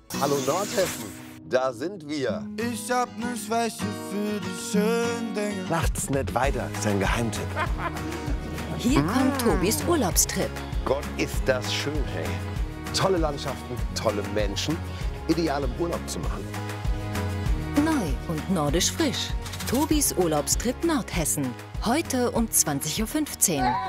Hallo Nordhessen, da sind wir. Ich hab ne Schwäche für die schönen Dinge. Nachts nicht weiter, ist ein Geheimtipp. Hier kommt Tobis Urlaubstrip. Gott, ist das schön, hey. Tolle Landschaften, tolle Menschen, ideal im Urlaub zu machen. Neu und nordisch frisch. Tobis Urlaubstrip Nordhessen. Heute um 20:15 Uhr.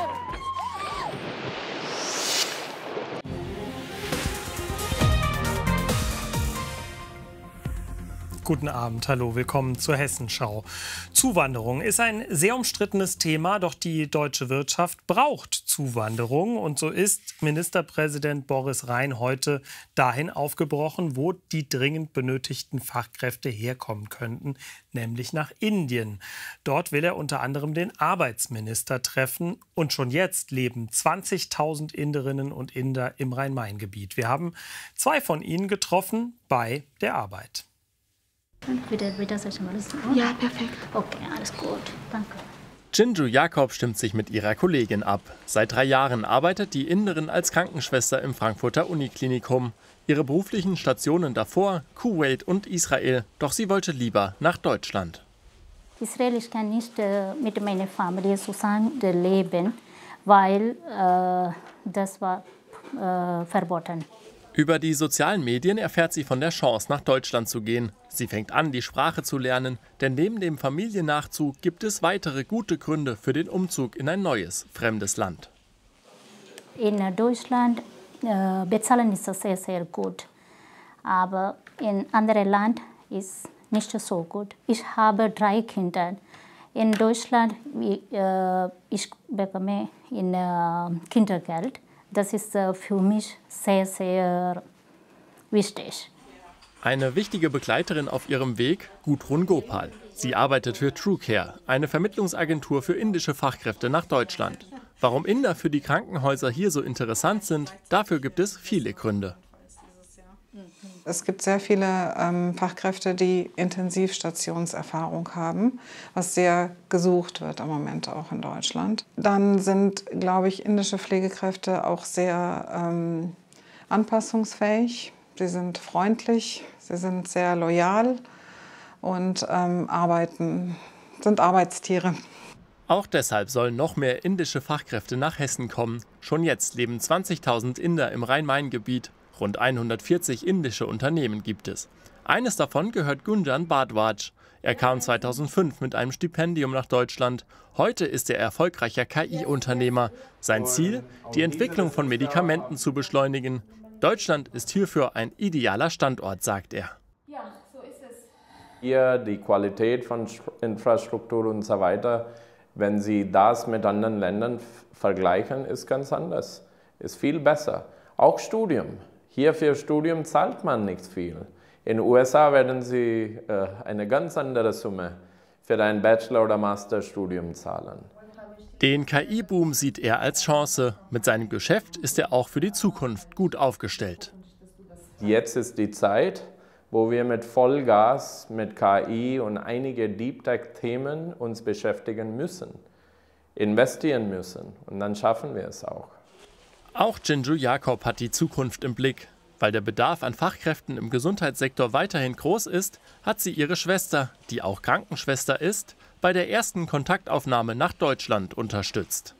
Guten Abend, hallo, willkommen zur Hessenschau. Zuwanderung ist ein sehr umstrittenes Thema, doch die deutsche Wirtschaft braucht Zuwanderung. Und so ist Ministerpräsident Boris Rhein heute dahin aufgebrochen, wo die dringend benötigten Fachkräfte herkommen könnten, nämlich nach Indien. Dort will er unter anderem den Arbeitsminister treffen. Und schon jetzt leben 20.000 Inderinnen und Inder im Rhein-Main-Gebiet. Wir haben zwei von ihnen getroffen bei der Arbeit. Ja, perfekt. Okay, alles gut. Danke. Jinju Jakob stimmt sich mit ihrer Kollegin ab. Seit 3 Jahren arbeitet die Inderin als Krankenschwester im Frankfurter Uniklinikum. Ihre beruflichen Stationen davor, Kuwait und Israel. Doch sie wollte lieber nach Deutschland. Israel, ich kann nicht mit meiner Familie zusammen leben, weil das war verboten. Über die sozialen Medien erfährt sie von der Chance, nach Deutschland zu gehen. Sie fängt an, die Sprache zu lernen, denn neben dem Familiennachzug gibt es weitere gute Gründe für den Umzug in ein neues, fremdes Land. In Deutschland bezahlen ist sehr, sehr gut, aber in anderen Ländern ist nicht so gut. Ich habe 3 Kinder. In Deutschland ich bekomme Kindergeld. Das ist für mich sehr, sehr wichtig. Eine wichtige Begleiterin auf ihrem Weg, Gudrun Gopal. Sie arbeitet für TrueCare, eine Vermittlungsagentur für indische Fachkräfte nach Deutschland. Warum Inder für die Krankenhäuser hier so interessant sind, dafür gibt es viele Gründe. Es gibt sehr viele Fachkräfte, die Intensivstationserfahrung haben, was sehr gesucht wird im Moment auch in Deutschland. Dann sind, glaube ich, indische Pflegekräfte auch sehr anpassungsfähig. Sie sind freundlich, sie sind sehr loyal und sind Arbeitstiere. Auch deshalb sollen noch mehr indische Fachkräfte nach Hessen kommen. Schon jetzt leben 20.000 Inder im Rhein-Main-Gebiet. Rund 140 indische Unternehmen gibt es. Eines davon gehört Gunjan Bhardwaj. Er kam 2005 mit einem Stipendium nach Deutschland. Heute ist er erfolgreicher KI-Unternehmer. Sein Ziel, die Entwicklung von Medikamenten zu beschleunigen. Deutschland ist hierfür ein idealer Standort, sagt er. Ja, so ist es. Hier die Qualität von Infrastruktur und so weiter, wenn Sie das mit anderen Ländern vergleichen, ist ganz anders. Ist viel besser. Auch Studium. Hier für Studium zahlt man nicht viel. In den USA werden Sie eine ganz andere Summe für ein Bachelor- oder Masterstudium zahlen. Den KI-Boom sieht er als Chance. Mit seinem Geschäft ist er auch für die Zukunft gut aufgestellt. Jetzt ist die Zeit, wo wir mit Vollgas, mit KI und einige Deep-Tech-Themen uns beschäftigen müssen, investieren müssen. Und dann schaffen wir es auch. Auch Jinju Jakob hat die Zukunft im Blick. Weil der Bedarf an Fachkräften im Gesundheitssektor weiterhin groß ist, hat sie ihre Schwester, die auch Krankenschwester ist, bei der ersten Kontaktaufnahme nach Deutschland unterstützt.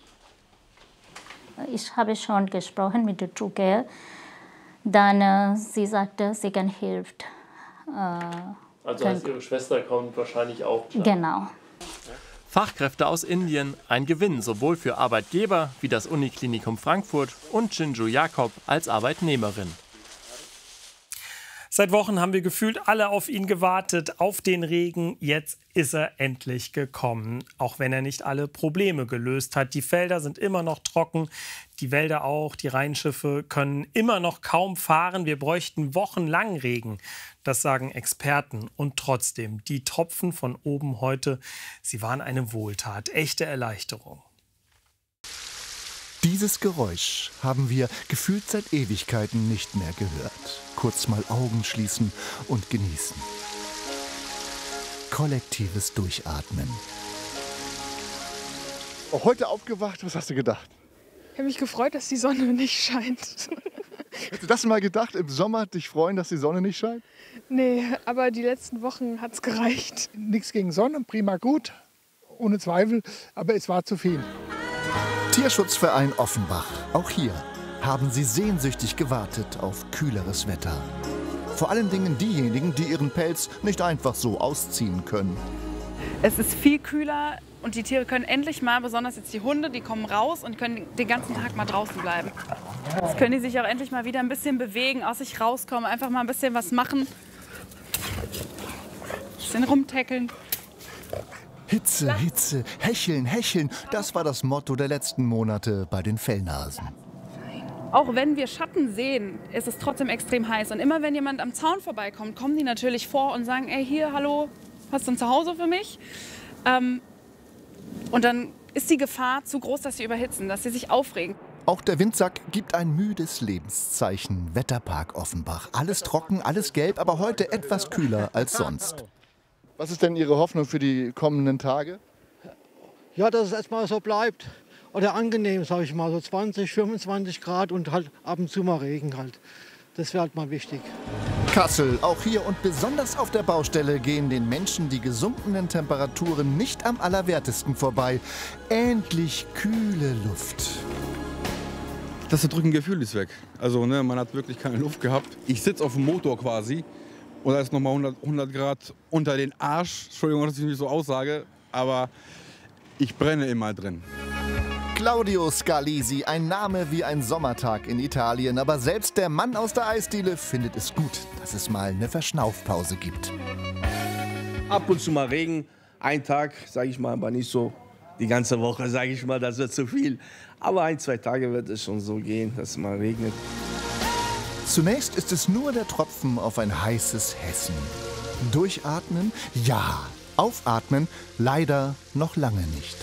Ich habe schon gesprochen mit der TrueCare. Dann sie sagte, sie kann helfen. Also heißt Ihre Schwester kommt wahrscheinlich auch klar. Genau. Fachkräfte aus Indien, ein Gewinn sowohl für Arbeitgeber wie das Uniklinikum Frankfurt und Jinju Jakob als Arbeitnehmerin. Seit Wochen haben wir gefühlt alle auf ihn gewartet, auf den Regen. Jetzt ist er endlich gekommen, auch wenn er nicht alle Probleme gelöst hat. Die Felder sind immer noch trocken, die Wälder auch, die Rheinschiffe können immer noch kaum fahren. Wir bräuchten wochenlang Regen, das sagen Experten. Und trotzdem, die Tropfen von oben heute, sie waren eine Wohltat, echte Erleichterung. Dieses Geräusch haben wir gefühlt seit Ewigkeiten nicht mehr gehört. Kurz mal Augen schließen und genießen. Kollektives Durchatmen. Heute aufgewacht, was hast du gedacht? Ich habe mich gefreut, dass die Sonne nicht scheint. Hättest du das mal gedacht, im Sommer dich freuen, dass die Sonne nicht scheint? Nee, aber die letzten Wochen hat es gereicht. Nichts gegen Sonne, prima gut, ohne Zweifel, aber es war zu viel. Tierschutzverein Offenbach. Auch hier haben sie sehnsüchtig gewartet auf kühleres Wetter. Vor allen Dingen diejenigen, die ihren Pelz nicht einfach so ausziehen können. Es ist viel kühler und die Tiere können endlich mal, besonders jetzt die Hunde, die kommen raus und können den ganzen Tag mal draußen bleiben. Jetzt können die sich auch endlich mal wieder ein bisschen bewegen, aus sich rauskommen, einfach mal ein bisschen was machen. Ein bisschen rumtackeln. Hitze, Hitze, hecheln, hecheln, das war das Motto der letzten Monate bei den Fellnasen. Auch wenn wir Schatten sehen, ist es trotzdem extrem heiß. Und immer wenn jemand am Zaun vorbeikommt, kommen die natürlich vor und sagen, ey, hier, hallo, hast du ein Zuhause für mich? Und dann ist die Gefahr zu groß, dass sie überhitzen, dass sie sich aufregen. Auch der Windsack gibt ein müdes Lebenszeichen. Wetterpark Offenbach. Alles trocken, alles gelb, aber heute etwas kühler als sonst. Was ist denn Ihre Hoffnung für die kommenden Tage? Ja, dass es erstmal so bleibt. Oder angenehm, sage ich mal, so 20, 25 Grad und halt ab und zu mal Regen halt. Das wäre halt mal wichtig. Kassel, auch hier und besonders auf der Baustelle gehen den Menschen die gesunkenen Temperaturen nicht am allerwertesten vorbei. Endlich kühle Luft. Das drückende Gefühl ist weg. Also man hat wirklich keine Luft gehabt. Ich sitze auf dem Motor quasi und da ist nochmal 100 Grad unter den Arsch. Entschuldigung, dass ich mich so aussage, aber ich brenne immer drin. Claudio Scalisi, ein Name wie ein Sommertag in Italien. Aber selbst der Mann aus der Eisdiele findet es gut, dass es mal eine Verschnaufpause gibt. Ab und zu mal Regen, ein Tag, sage ich mal, aber nicht so die ganze Woche, sage ich mal, das wird zu viel. Aber 1, 2 Tage wird es schon so gehen, dass es mal regnet. Zunächst ist es nur der Tropfen auf ein heißes Hessen. Durchatmen? Ja. Aufatmen? Leider noch lange nicht.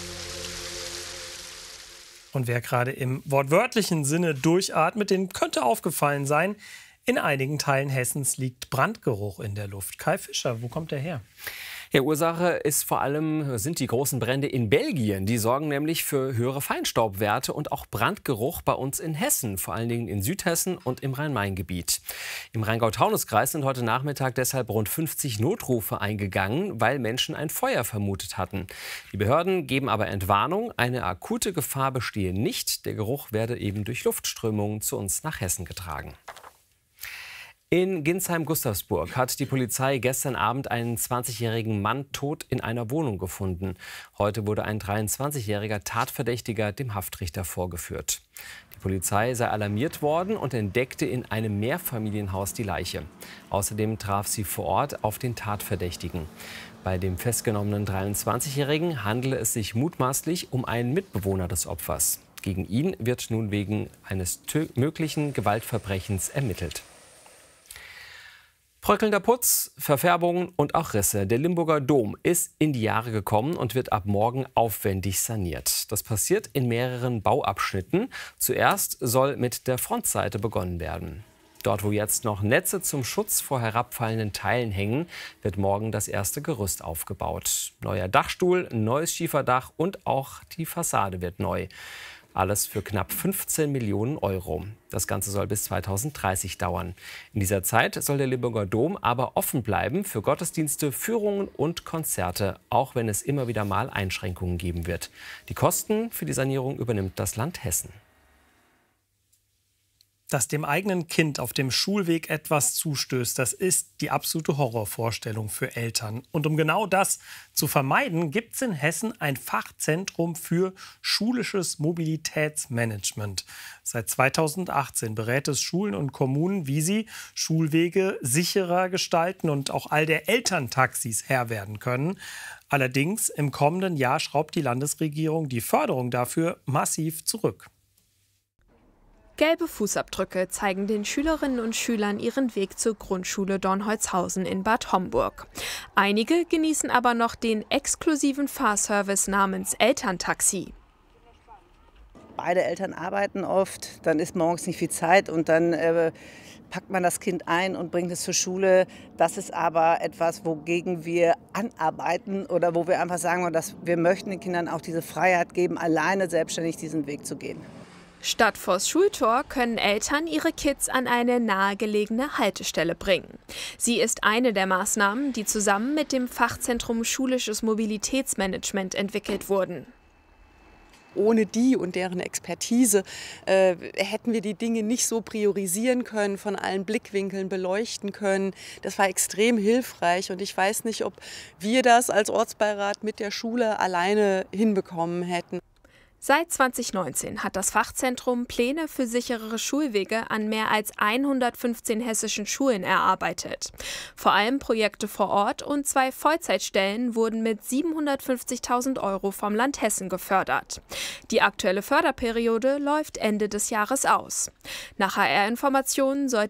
Und wer gerade im wortwörtlichen Sinne durchatmet, dem könnte aufgefallen sein, in einigen Teilen Hessens liegt Brandgeruch in der Luft. Kai Fischer, wo kommt der her? Ja, Ursache sind die großen Brände in Belgien. Die sorgen nämlich für höhere Feinstaubwerte und auch Brandgeruch bei uns in Hessen, vor allen Dingen in Südhessen und im Rhein-Main-Gebiet. Im Rheingau-Taunus-Kreis sind heute Nachmittag deshalb rund 50 Notrufe eingegangen, weil Menschen ein Feuer vermutet hatten. Die Behörden geben aber Entwarnung, eine akute Gefahr bestehe nicht. Der Geruch werde eben durch Luftströmungen zu uns nach Hessen getragen. In Ginsheim-Gustavsburg hat die Polizei gestern Abend einen 20-jährigen Mann tot in einer Wohnung gefunden. Heute wurde ein 23-jähriger Tatverdächtiger dem Haftrichter vorgeführt. Die Polizei sei alarmiert worden und entdeckte in einem Mehrfamilienhaus die Leiche. Außerdem traf sie vor Ort auf den Tatverdächtigen. Bei dem festgenommenen 23-jährigen handele es sich mutmaßlich um einen Mitbewohner des Opfers. Gegen ihn wird nun wegen eines möglichen Gewaltverbrechens ermittelt. Bröckelnder Putz, Verfärbungen und auch Risse. Der Limburger Dom ist in die Jahre gekommen und wird ab morgen aufwendig saniert. Das passiert in mehreren Bauabschnitten. Zuerst soll mit der Frontseite begonnen werden. Dort, wo jetzt noch Netze zum Schutz vor herabfallenden Teilen hängen, wird morgen das erste Gerüst aufgebaut. Neuer Dachstuhl, neues Schieferdach und auch die Fassade wird neu. Alles für knapp 15 Millionen Euro. Das Ganze soll bis 2030 dauern. In dieser Zeit soll der Limburger Dom aber offen bleiben für Gottesdienste, Führungen und Konzerte, auch wenn es immer wieder mal Einschränkungen geben wird. Die Kosten für die Sanierung übernimmt das Land Hessen. Dass dem eigenen Kind auf dem Schulweg etwas zustößt, das ist die absolute Horrorvorstellung für Eltern. Und um genau das zu vermeiden, gibt es in Hessen ein Fachzentrum für schulisches Mobilitätsmanagement. Seit 2018 berät es Schulen und Kommunen, wie sie Schulwege sicherer gestalten und auch all der Elterntaxis Herr werden können. Allerdings im kommenden Jahr schraubt die Landesregierung die Förderung dafür massiv zurück. Gelbe Fußabdrücke zeigen den Schülerinnen und Schülern ihren Weg zur Grundschule Dornholzhausen in Bad Homburg. Einige genießen aber noch den exklusiven Fahrservice namens Elterntaxi. Beide Eltern arbeiten oft, dann ist morgens nicht viel Zeit und dann packt man das Kind ein und bringt es zur Schule. Das ist aber etwas, wogegen wir anarbeiten oder wo wir einfach sagen, dass wir möchten den Kindern auch diese Freiheit geben, alleine selbstständig diesen Weg zu gehen. Statt vors Schultor können Eltern ihre Kids an eine nahegelegene Haltestelle bringen. Sie ist eine der Maßnahmen, die zusammen mit dem Fachzentrum Schulisches Mobilitätsmanagement entwickelt wurden. Ohne die und deren Expertise hätten wir die Dinge nicht so priorisieren können, von allen Blickwinkeln beleuchten können. Das war extrem hilfreich und ich weiß nicht, ob wir das als Ortsbeirat mit der Schule alleine hinbekommen hätten. Seit 2019 hat das Fachzentrum Pläne für sicherere Schulwege an mehr als 115 hessischen Schulen erarbeitet. Vor allem Projekte vor Ort und 2 Vollzeitstellen wurden mit 750.000 € vom Land Hessen gefördert. Die aktuelle Förderperiode läuft Ende des Jahres aus. Nach HR-Informationen sollte